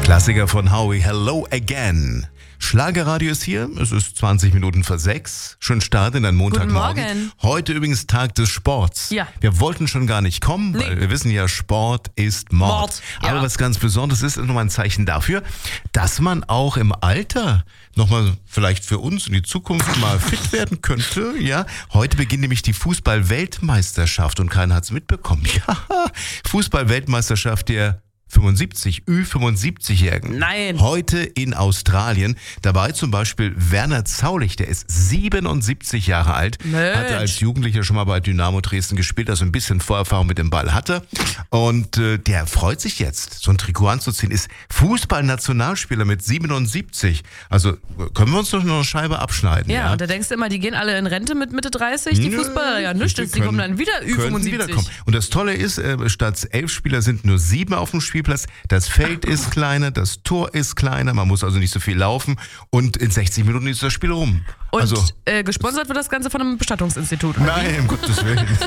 Klassiker von Howie, Hello Again. Schlagerradio ist hier, es ist 20 Minuten vor 6. Schönen Start in den Montagmorgen. Guten Morgen. Heute übrigens Tag des Sports. Ja. Wir wollten schon gar nicht kommen, weil wir wissen ja, Sport ist Mord. Ja. Aber was ganz Besonderes ist nochmal ein Zeichen dafür, dass man auch im Alter nochmal vielleicht für uns in die Zukunft mal fit werden könnte. Ja, heute beginnt nämlich die Fußball-Weltmeisterschaft und keiner hat es mitbekommen. Ja, Fußball-Weltmeisterschaft der Ü75-Jährigen. Nein. Heute in Australien. Dabei zum Beispiel Werner Zaulich, der ist 77 Jahre alt. Mensch. Hatte als Jugendlicher schon mal bei Dynamo Dresden gespielt, also ein bisschen Vorerfahrung mit dem Ball hatte. Und der freut sich jetzt, so ein Trikot anzuziehen, ist Fußballnationalspieler mit 77. Also können wir uns doch noch eine Scheibe abschneiden. Ja, und da denkst du immer, die gehen alle in Rente mit Mitte 30, die Fußballer. Ja, nichts, die kommen dann wieder Ü75. Und das Tolle ist, statt 11 Spieler sind nur 7 auf dem Spielplatz. Das Feld ist kleiner, das Tor ist kleiner, man muss also nicht so viel laufen und in 60 Minuten ist das Spiel rum. Und Also, gesponsert wird das Ganze von einem Bestattungsinstitut. nein, um Gottes Willen.